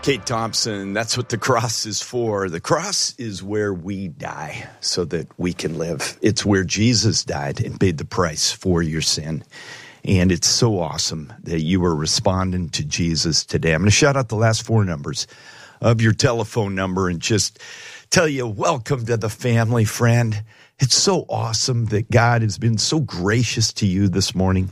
Kate Thompson, that's what the cross is for. The cross is where we die so that we can live. It's where Jesus died and paid the price for your sin. And it's so awesome that you are responding to Jesus today. I'm going to shout out the last four numbers of your telephone number and just tell you, welcome to the family, friend. It's so awesome that God has been so gracious to you this morning.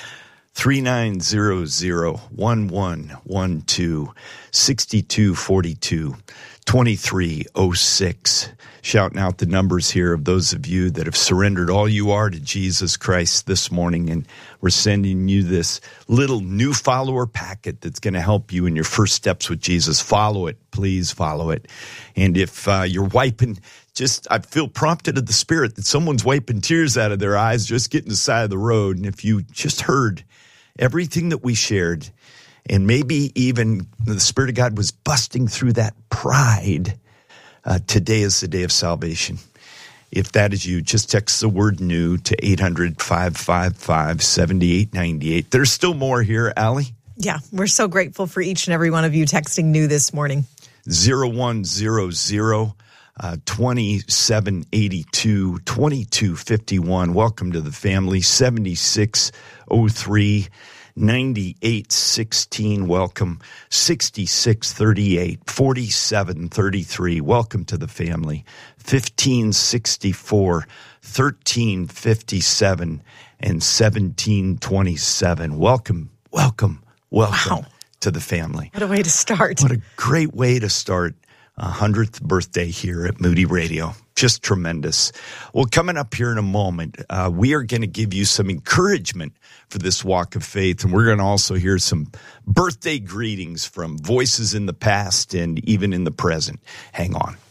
3900-1112-6242-2306. Shouting out the numbers here of those of you that have surrendered all you are to Jesus Christ this morning. And we're sending you this little new follower packet that's going to help you in your first steps with Jesus. Follow it. Please follow it. And if you're wiping, I feel prompted of the Spirit that someone's wiping tears out of their eyes, just getting the side of the road. And if you just heard everything that we shared, and maybe even the Spirit of God was busting through that pride, today is the day of salvation. If that is you, just text the word new to 800-555-7898. There's still more here, Allie. Yeah, we're so grateful for each and every one of you texting new this morning. 0100-2782-2251. Welcome to the family. 7603-9816. Welcome. 6638-4733. Welcome to the family. 1564-1357 and 1727. Welcome Wow. to the family. What a way to start. What a great way to start 100th birthday here at Moody Radio. Just tremendous. Well, coming up here in a moment, we are going to give you some encouragement for this walk of faith, and we're going to also hear some birthday greetings from voices in the past and even in the present. Hang on.